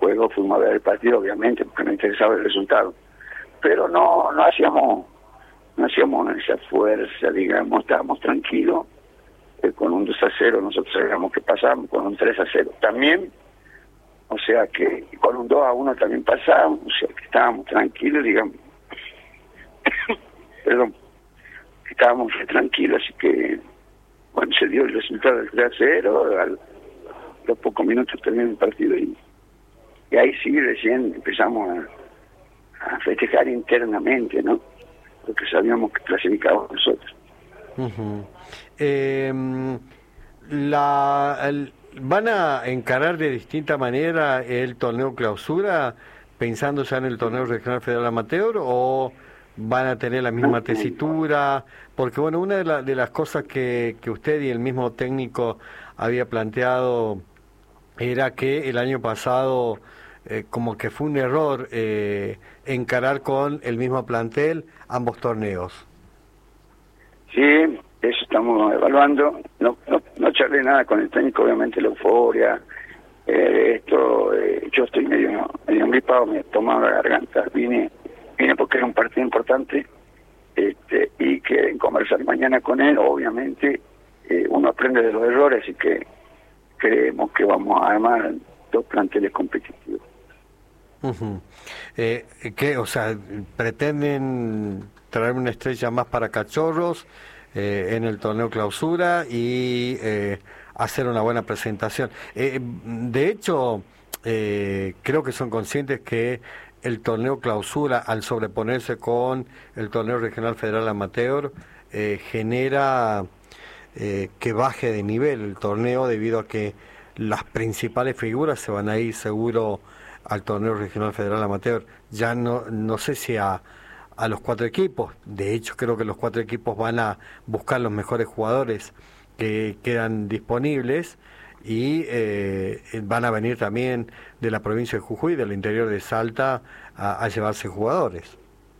luego fuimos a ver el partido, obviamente, porque nos interesaba el resultado. Pero no hacíamos esa fuerza, digamos, estábamos tranquilos. Con un 2-0 nosotros sabíamos que pasábamos, con un 3-0 también, o sea que con un 2-1 también pasábamos, o sea que estábamos tranquilos, digamos. Perdón, estábamos tranquilos, así que bueno, se dio el resultado del 3-0, a los pocos minutos terminó el partido y ahí sí recién empezamos a festejar internamente, ¿no? Porque sabíamos que clasificábamos nosotros. Uh-huh. ¿Van a encarar de distinta manera el torneo clausura pensando ya en el torneo regional federal amateur o van a tener la misma tesitura? Porque bueno, una de las cosas que usted y el mismo técnico había planteado era que el año pasado como que fue un error encarar con el mismo plantel ambos torneos. Sí, eso estamos evaluando. No charlé nada con el técnico, obviamente la euforia, yo estoy medio gripado, me he tomado la garganta, vine porque era un partido importante, y que en conversar mañana con él, obviamente, uno aprende de los errores y que creemos que vamos a armar dos planteles competitivos. Uh-huh. ¿Qué, o sea, pretenden traer una estrella más para Cachorros en el torneo clausura y hacer una buena presentación? De hecho, creo que son conscientes que el torneo clausura, al sobreponerse con el torneo regional federal amateur, genera que baje de nivel el torneo debido a que las principales figuras se van a ir seguro al torneo regional federal amateur. Ya no sé si a los 4 equipos, de hecho creo que los 4 equipos van a buscar los mejores jugadores que quedan disponibles y van a venir también de la provincia de Jujuy, del interior de Salta, a llevarse jugadores.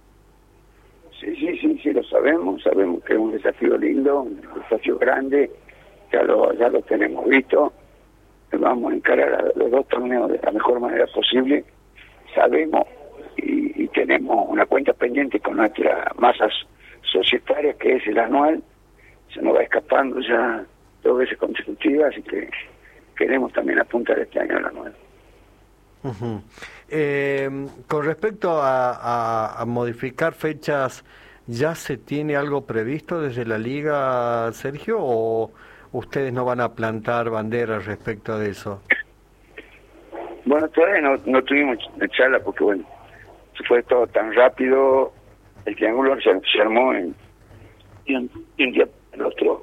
Sí, lo sabemos que es un desafío lindo, un desafío grande, ya lo tenemos visto. Vamos a encarar a los dos torneos de la mejor manera posible, sabemos y tenemos una cuenta pendiente con nuestra masa societaria que es el anual, se nos va escapando ya 2 veces consecutivas, así que queremos también apuntar este año al anual. Uh-huh. Con respecto a modificar fechas, ¿ya se tiene algo previsto desde la liga, Sergio, o ustedes no van a plantar banderas respecto de eso? Bueno, todavía no tuvimos charla porque bueno, se fue todo tan rápido, el triángulo se armó y un día el otro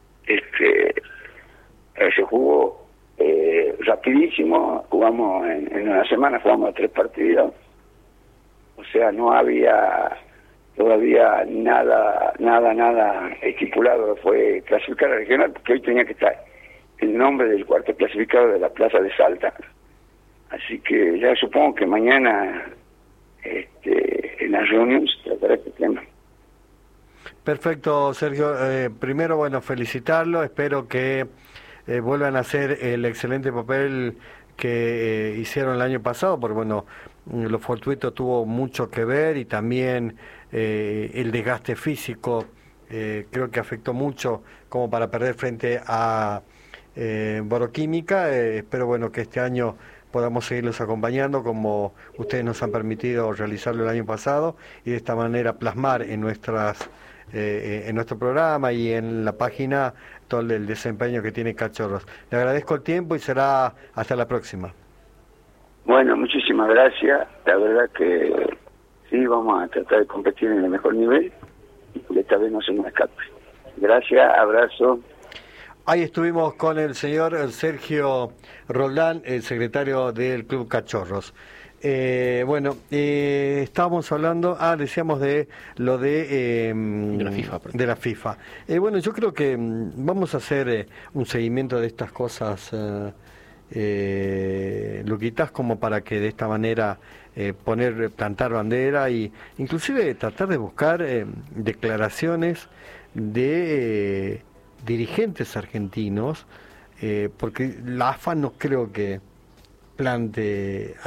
se jugó rapidísimo, jugamos en una semana, jugamos 3 partidos, o sea, no había todavía nada estipulado, fue clasificar a regional, porque hoy tenía que estar el nombre del cuarto clasificado de la Plaza de Salta, así que ya supongo que mañana en la reunión se tratará este tema. Perfecto, Sergio. Primero, bueno, felicitarlo, espero que vuelvan a hacer el excelente papel que hicieron el año pasado, porque bueno, lo fortuito tuvo mucho que ver y también el desgaste físico creo que afectó mucho como para perder frente a Boroquímica. Espero bueno que este año podamos seguirlos acompañando como ustedes nos han permitido realizarlo el año pasado y de esta manera plasmar en nuestro programa y en la página todo el desempeño que tiene Cachorros. Le agradezco el tiempo y será hasta la próxima. Bueno, muchísimas gracias. La verdad que sí, vamos a tratar de competir en el mejor nivel y esta vez no se nos escape. Gracias, abrazo. Ahí estuvimos con el señor Sergio Roldán, el secretario del Club Cachorros. Estábamos hablando, decíamos de lo de la FIFA. De la FIFA. Bueno, yo creo que vamos a hacer un seguimiento de estas cosas, Luquitas, como para que de esta manera plantar bandera y inclusive tratar de buscar declaraciones de dirigentes argentinos, porque la AFA no creo que plante